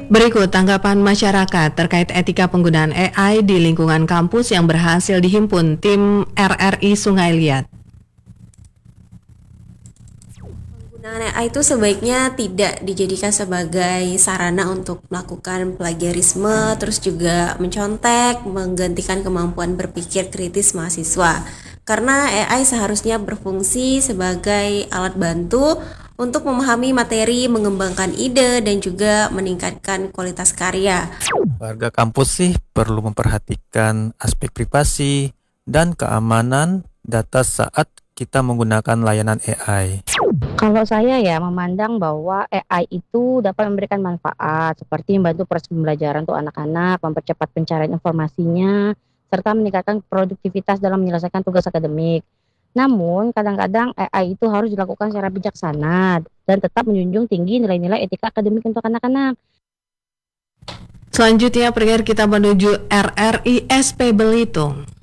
Berikut tanggapan masyarakat terkait etika penggunaan AI di lingkungan kampus yang berhasil dihimpun tim RRI Sungai Liat. Penggunaan AI itu sebaiknya tidak dijadikan sebagai sarana untuk melakukan plagiarisme, terus juga mencontek, menggantikan kemampuan berpikir kritis mahasiswa. Karena AI seharusnya berfungsi sebagai alat bantu untuk memahami materi, mengembangkan ide, dan juga meningkatkan kualitas karya. Warga kampus sih perlu memperhatikan aspek privasi dan keamanan data saat kita menggunakan layanan AI. Kalau saya ya memandang bahwa AI itu dapat memberikan manfaat seperti membantu proses pembelajaran untuk anak-anak, mempercepat pencarian informasinya, serta meningkatkan produktivitas dalam menyelesaikan tugas akademik. Namun, kadang-kadang AI itu harus dilakukan secara bijaksana dan tetap menjunjung tinggi nilai-nilai etika akademik untuk anak-anak. Selanjutnya, kita menuju RRI SP Belitung.